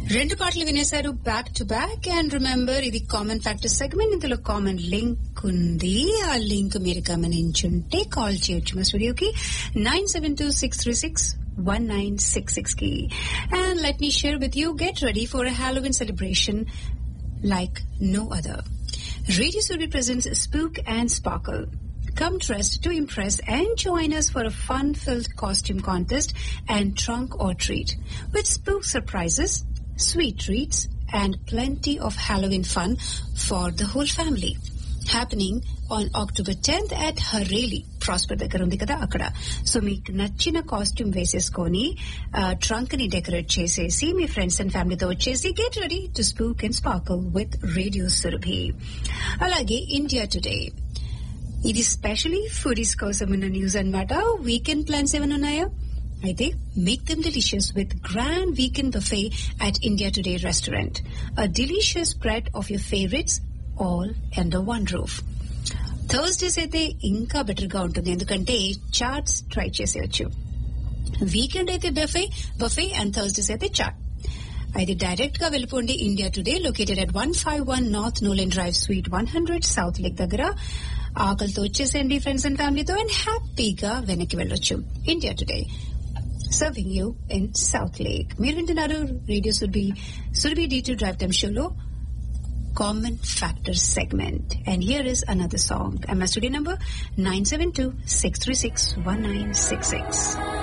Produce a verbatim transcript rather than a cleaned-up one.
రెండు పాటలు వినేశారు back to back. And remember, ఇది కామన్ ఫ్యాక్టర్ సెగ్మెంట్. ఇందులో కామన్ లింక్ ఉంది. ఆ లింక్ మీరు గమనించుంటే కాల్ చేయొచ్చు మా స్టూడియోకి nine seven two six three six one nine six six కి. And let me share with you, get ready for a Halloween celebration like no other. Radio Surabhi presents Spook and Sparkle. Come dressed to impress and join us for a fun-filled costume contest and trunk or treat with spook surprises, sweet treats, and plenty of Halloween fun for the whole family. Happening on October tenth at Hareli. Prosper దగ్గర ఉంది కదా అక్కడ. So మీకు నచ్చిన costume వేసేసుకొని trunk ని decorate చేసేసి మీ friends and ఫ్యామిలీతో వచ్చేసి get ready to spook and sparkle with radio Surabhi. అలాగే ఇండియా టుడే, ఇది స్పెషలీ ఫుడీస్ కోసం ఉన్న న్యూస్ అన్నమాట. వీకెండ్ ప్లాన్స్ ఏమైనా ఉన్నాయా? అయితే make them delicious with grand weekend buffet at India today restaurant. A delicious spread of your favourites all under one roof. Thursdays అయితే ఇంకా బెటర్ గా ఉంటుంది, ఎందుకంటే చాట్స్ ట్రై చేసేయచ్చు. వీకెండ్ అయితే బఫే బఫే అండ్ థర్స్డేస్ అయితే చాట్. అయితే direct గా వెళ్ళిపోండి India today, located at one five one north Nolen drive, sweet one hundred, south lake దగ్గర. ఆకలితో వచ్చేసేయండి ఫ్రెండ్స్ అండ్ ఫ్యామిలీతో అండ్ హ్యాపీగా వెనక్కి వెళ్ళొచ్చు. India today serving you in south lake. మీరు వింటున్నారు radio Surabhi Surabhi D two drive time షోలో Common Factor segment. And here is another song. And my studio number nine seven two six three six one nine six six.